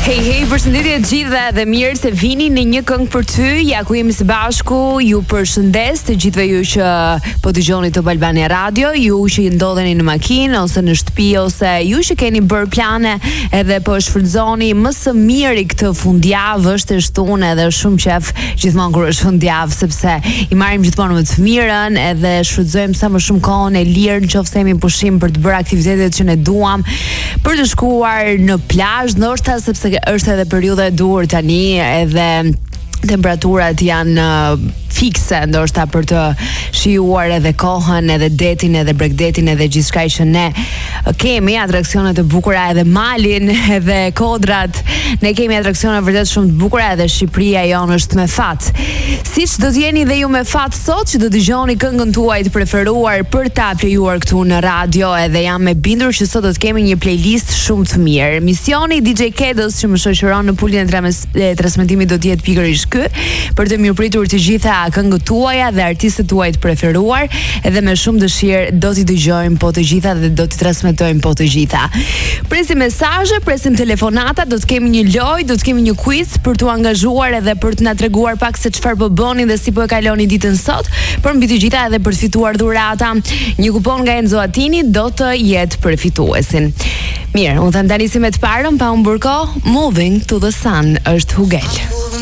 Hey, përshëndetje të gjithëve dhe mirë se vini në një këngë për ty. Ja ku jemi së bashku, ju përshëndes të gjithëve ju që po dëgjoni Top Albania Radio, ju që ndodheni në makinë ose në shtëpi, ose ju që keni bërë plane edhe po shfrytëzoni më së miri këtë fundjavë. Është e shtunë edhe shumë qef gjithmonë kur është fundjavë, sepse i marrim gjithmonë me të mirën edhe shfrytëzojmë sa më shumë kohën e lirë nëse jemi në pushim për të bërë aktivitetet që ne duam, për të shkuar në plazh, ndoshta sepse është edhe periudha e dur tani, edhe temperaturat janë fikse ndoshta për të shijuar edhe kohën, edhe detin, edhe bregdetin, edhe gjithçka që ne kemi, atraksione të bukura, edhe malin, edhe kodrat. Ne kemi atraksione vërtet shumë të bukura, edhe Shqipëria jonë është me fat. Siç do të jeni dhe ju me fat sot, që do dëgjoni këngën tuaj të preferuar për ta plejuar këtu në radio, edhe jam e bindur që sot do të kemi një playlist shumë të mirë. Misioni DJ Kedos që më shoqëron në pultin e transmetimit do të jetë pikërisht ky, për të mirëpritur të gjitha këngët tuaja dhe artistët tuaj të preferuar, edhe me shumë dëshirë do t'i dëgjojmë po të gjitha dhe do t'i transmetojmë po të gjitha. Presim mesazhe, presim telefonata, do të kemi një lojë, do të kemi një quiz për t'u angazhuar edhe për të na treguar pak se çfarë po bëni dhe si po e kaloni ditën sot, por mbi të gjitha edhe për të fituar dhurata. Një kupon nga Enzo Attini do të jetë për fituesin. Mirë, unë tani si me të parën pa humbur kohë, Moving to the Sun është Hugel.